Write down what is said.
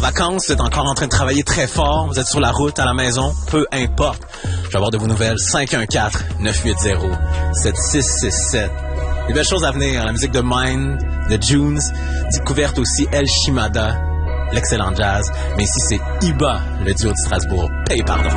vacances, vous êtes encore en train de travailler très fort, vous êtes sur la route, à la maison, peu importe. Je vais avoir de vos nouvelles. 514-980-7667. Des belles choses à venir. La musique de Mine, de Junes, découverte aussi El Shimada, l'excellent jazz. Mais ici, c'est Iba, le duo de Strasbourg. Paye pardon.